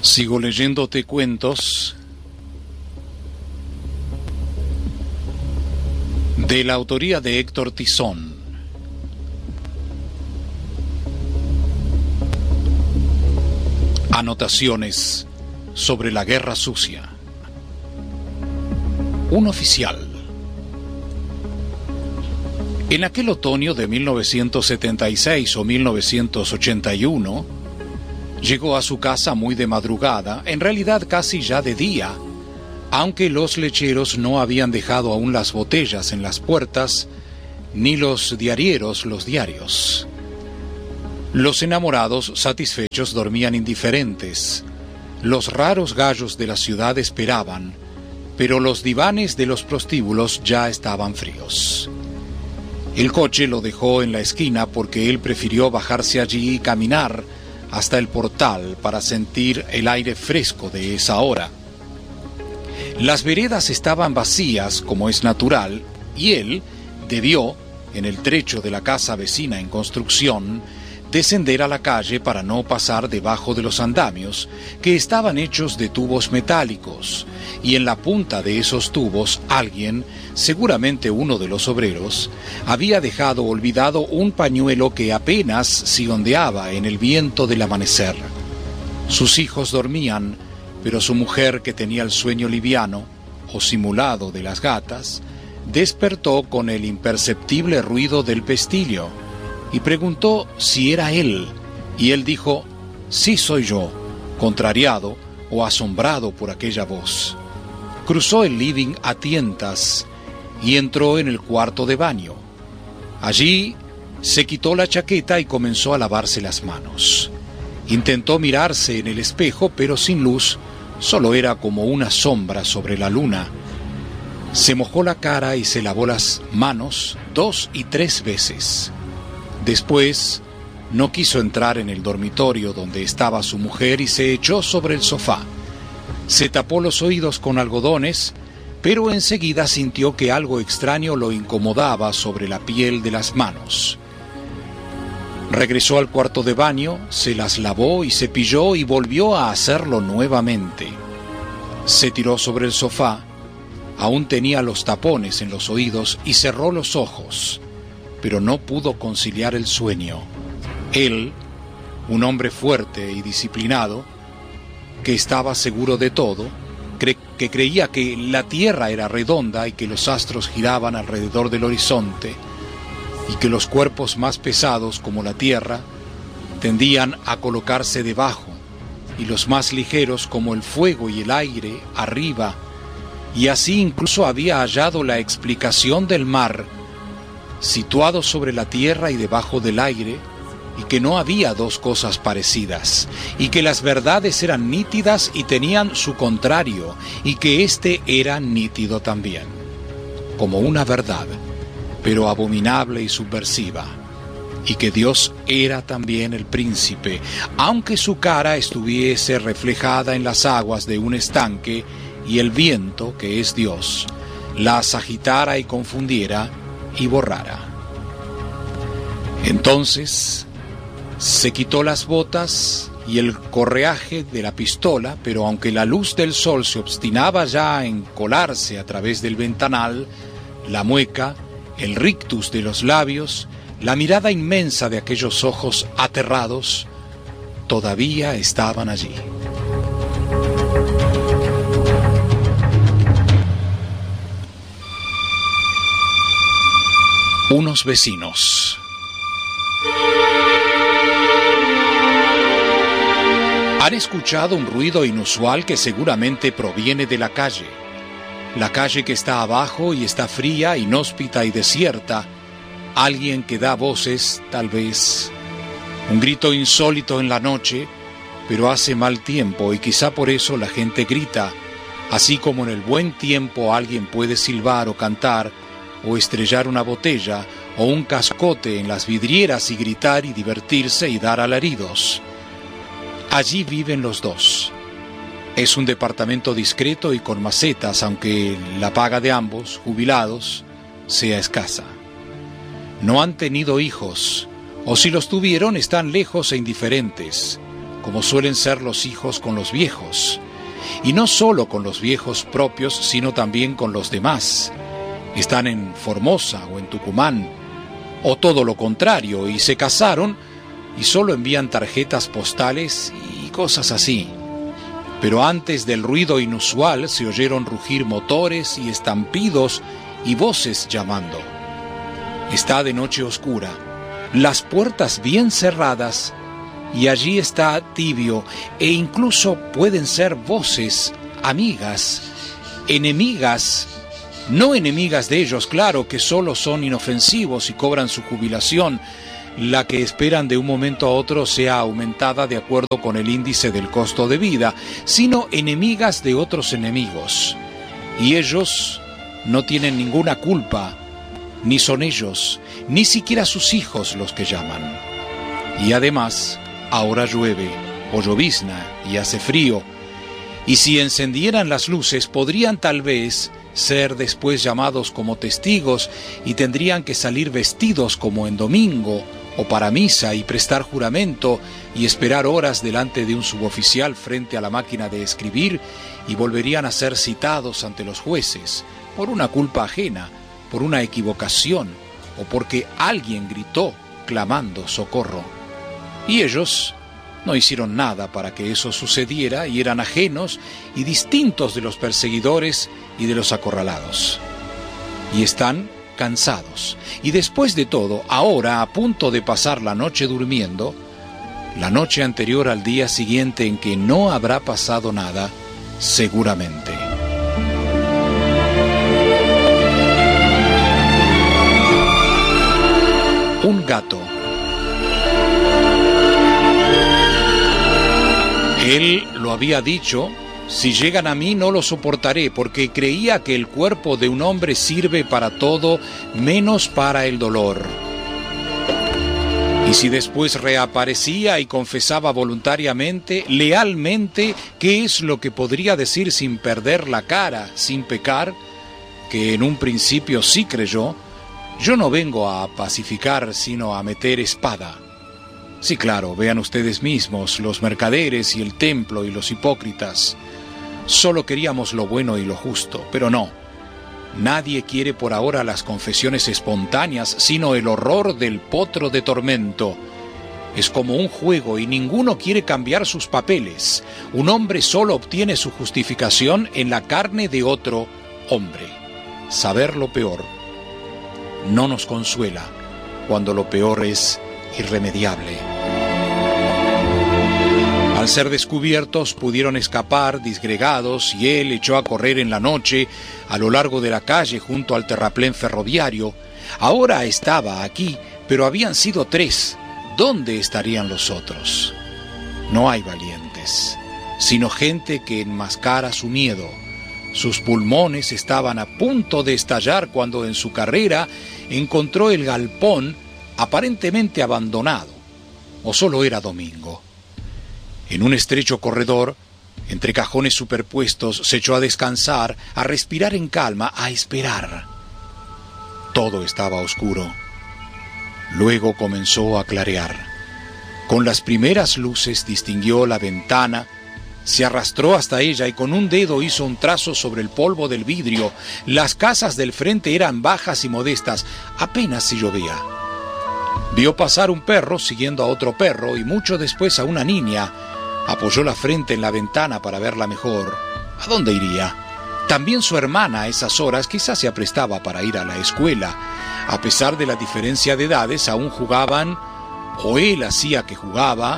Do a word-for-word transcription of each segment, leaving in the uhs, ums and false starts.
Sigo leyéndote cuentos de la autoría de Héctor Tizón. Anotaciones sobre la Guerra Sucia. Un oficial. En aquel otoño de mil novecientos setenta y seis o mil novecientos ochenta y uno, llegó a su casa muy de madrugada, en realidad casi ya de día, aunque los lecheros no habían dejado aún las botellas en las puertas, ni los diarieros los diarios. Los enamorados, satisfechos, dormían indiferentes. Los raros gallos de la ciudad esperaban, pero los divanes de los prostíbulos ya estaban fríos. El coche lo dejó en la esquina porque él prefirió bajarse allí y caminar hasta el portal para sentir el aire fresco de esa hora. Las veredas estaban vacías, como es natural, y él debió, en el trecho de la casa vecina en construcción, descender a la calle para no pasar debajo de los andamios, que estaban hechos de tubos metálicos, y en la punta de esos tubos alguien, seguramente uno de los obreros, había dejado olvidado un pañuelo que apenas se ondeaba en el viento del amanecer. Sus hijos dormían, pero su mujer, que tenía el sueño liviano, o simulado de las gatas, despertó con el imperceptible ruido del pestillo, y preguntó si era él, y él dijo, sí soy yo, contrariado o asombrado por aquella voz. Cruzó el living a tientas y entró en el cuarto de baño. Allí se quitó la chaqueta y comenzó a lavarse las manos. Intentó mirarse en el espejo, pero sin luz, solo era como una sombra sobre la luna. Se mojó la cara y se lavó las manos dos y tres veces. Después no quiso entrar en el dormitorio donde estaba su mujer y se echó sobre el sofá. Se tapó los oídos con algodones, pero enseguida sintió que algo extraño lo incomodaba sobre la piel de las manos. Regresó al cuarto de baño, se las lavó y cepilló y volvió a hacerlo nuevamente. Se tiró sobre el sofá, aún tenía los tapones en los oídos y cerró los ojos, pero no pudo conciliar el sueño. Él, un hombre fuerte y disciplinado, que estaba seguro de todo, cre- que creía que la tierra era redonda y que los astros giraban alrededor del horizonte, y que los cuerpos más pesados, como la tierra, tendían a colocarse debajo, y los más ligeros, como el fuego y el aire, arriba, y así incluso había hallado la explicación del mar, situado sobre la tierra y debajo del aire, y que no había dos cosas parecidas, y que las verdades eran nítidas y tenían su contrario, y que éste era nítido también, como una verdad, pero abominable y subversiva, y que Dios era también el príncipe, aunque su cara estuviese reflejada en las aguas de un estanque, y el viento, que es Dios, las agitara y confundiera, y borrara. Entonces se quitó las botas y el correaje de la pistola, pero aunque la luz del sol se obstinaba ya en colarse a través del ventanal, la mueca, el rictus de los labios, la mirada inmensa de aquellos ojos aterrados, todavía estaban allí. Unos vecinos. Han escuchado un ruido inusual que seguramente proviene de la calle. La calle que está abajo y está fría, inhóspita y desierta. Alguien que da voces, tal vez. Un grito insólito en la noche, pero hace mal tiempo y quizá por eso la gente grita. Así como en el buen tiempo alguien puede silbar o cantar, o estrellar una botella, o un cascote en las vidrieras y gritar y divertirse y dar alaridos. Allí viven los dos. Es un departamento discreto y con macetas, aunque la paga de ambos, jubilados, sea escasa. No han tenido hijos, o si los tuvieron están lejos e indiferentes. como suelen ser los hijos con los viejos. Y no solo con los viejos propios, sino también con los demás. Están en Formosa o en Tucumán, o todo lo contrario, y se casaron y solo envían tarjetas postales y cosas así. Pero antes del ruido inusual se oyeron rugir motores y estampidos y voces llamando. Está de noche oscura, las puertas bien cerradas, y allí está tibio, e incluso pueden ser voces amigas, enemigas, no enemigas de ellos, claro, que solo son inofensivos y cobran su jubilación, la que esperan de un momento a otro sea aumentada de acuerdo con el índice del costo de vida, sino enemigas de otros enemigos. Y ellos no tienen ninguna culpa, ni son ellos, ni siquiera sus hijos los que llaman. Y además, ahora llueve o llovizna y hace frío, y si encendieran las luces podrían tal vez ser después llamados como testigos y tendrían que salir vestidos como en domingo o para misa y prestar juramento y esperar horas delante de un suboficial frente a la máquina de escribir, y volverían a ser citados ante los jueces por una culpa ajena, por una equivocación o porque alguien gritó clamando socorro. Y ellos no hicieron nada para que eso sucediera y eran ajenos y distintos de los perseguidores y de los acorralados. Y están cansados. Y después de todo, ahora a punto de pasar la noche durmiendo, la noche anterior al día siguiente en que no habrá pasado nada, seguramente. Un gato. Él lo había dicho: si llegan a mí no lo soportaré, porque creía que el cuerpo de un hombre sirve para todo menos para el dolor. Y si después reaparecía y confesaba voluntariamente, lealmente, qué es lo que podría decir sin perder la cara, sin pecar, que en un principio sí creyó: yo no vengo a pacificar, sino a meter espada. Sí, claro, vean ustedes mismos, los mercaderes y el templo y los hipócritas. Solo queríamos lo bueno y lo justo, pero no. Nadie quiere por ahora las confesiones espontáneas, sino el horror del potro de tormento. Es como un juego y ninguno quiere cambiar sus papeles. Un hombre solo obtiene su justificación en la carne de otro hombre. Saber lo peor no nos consuela cuando lo peor es irremediable. Al ser descubiertos pudieron escapar disgregados y él echó a correr en la noche a lo largo de la calle junto al terraplén ferroviario. Ahora estaba aquí, pero habían sido tres. ¿Dónde estarían los otros? No hay valientes, sino gente que enmascara su miedo. Sus pulmones estaban a punto de estallar cuando en su carrera encontró el galpón aparentemente abandonado, o solo era domingo. En un estrecho corredor, entre cajones superpuestos, se echó a descansar, a respirar en calma, a esperar. Todo estaba oscuro. Luego comenzó a clarear. Con las primeras luces distinguió la ventana, se arrastró hasta ella y con un dedo hizo un trazo sobre el polvo del vidrio. Las casas del frente eran bajas y modestas, apenas si llovía. Vio pasar un perro siguiendo a otro perro y mucho después a una niña. Apoyó la frente en la ventana para verla mejor. ¿A dónde iría? También su hermana a esas horas quizás se aprestaba para ir a la escuela. A pesar de la diferencia de edades, aún jugaban, o él hacía que jugaba,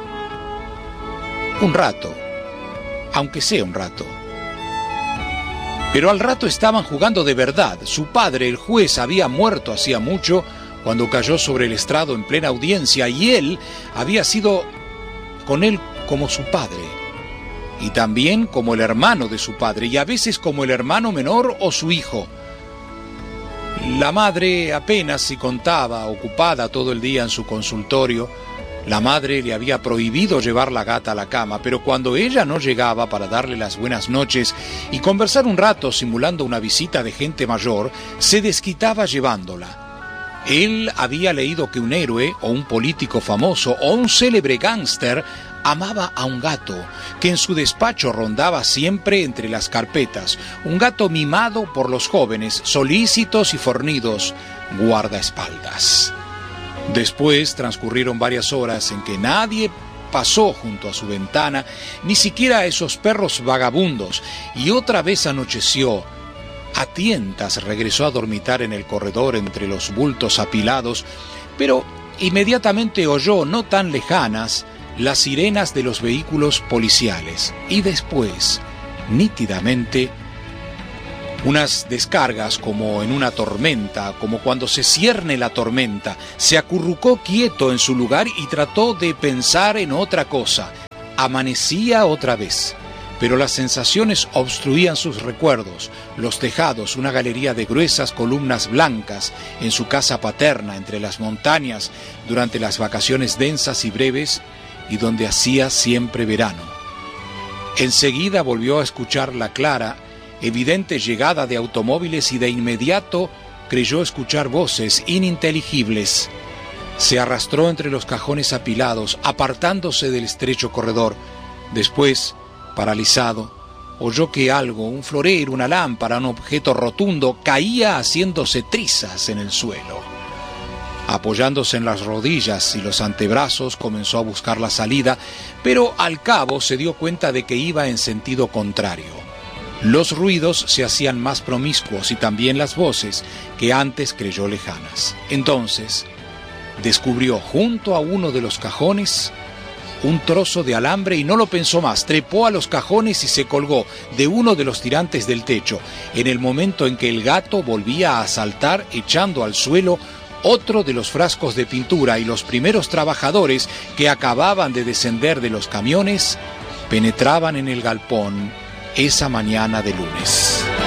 un rato, aunque sea un rato. Pero al rato estaban jugando de verdad. Su padre, el juez, había muerto hacía mucho cuando cayó sobre el estrado en plena audiencia, y él había sido con él como su padre, y también como el hermano de su padre, y a veces como el hermano menor o su hijo. La madre apenas si contaba, ocupada todo el día en su consultorio. La madre le había prohibido llevar la gata a la cama, pero cuando ella no llegaba para darle las buenas noches y conversar un rato simulando una visita de gente mayor, se desquitaba llevándola. Él había leído que un héroe, o un político famoso, o un célebre gángster amaba a un gato que en su despacho rondaba siempre entre las carpetas, un gato mimado por los jóvenes, solícitos y fornidos guardaespaldas. Después transcurrieron varias horas en que nadie pasó junto a su ventana, ni siquiera esos perros vagabundos, y otra vez anocheció. A tientas regresó a dormitar en el corredor entre los bultos apilados, pero inmediatamente oyó, no tan lejanas, las sirenas de los vehículos policiales y después, nítidamente, unas descargas como en una tormenta, como cuando se cierne la tormenta. Se acurrucó quieto en su lugar y trató de pensar en otra cosa. Amanecía otra vez, pero las sensaciones obstruían sus recuerdos. Los tejados, una galería de gruesas columnas blancas en su casa paterna entre las montañas durante las vacaciones densas y breves, y donde hacía siempre verano. Enseguida volvió a escuchar la clara, evidente llegada de automóviles y de inmediato creyó escuchar voces ininteligibles. Se arrastró entre los cajones apilados, apartándose del estrecho corredor. Después, paralizado, oyó que algo, un florero, una lámpara, un objeto rotundo, caía haciéndose trizas en el suelo. Apoyándose en las rodillas y los antebrazos, comenzó a buscar la salida, pero al cabo se dio cuenta de que iba en sentido contrario. Los ruidos se hacían más promiscuos y también las voces, que antes creyó lejanas. Entonces, descubrió junto a uno de los cajones un trozo de alambre y no lo pensó más. Trepó a los cajones y se colgó de uno de los tirantes del techo, en el momento en que el gato volvía a saltar, echando al suelo otro de los frascos de pintura, y los primeros trabajadores que acababan de descender de los camiones penetraban en el galpón esa mañana de lunes.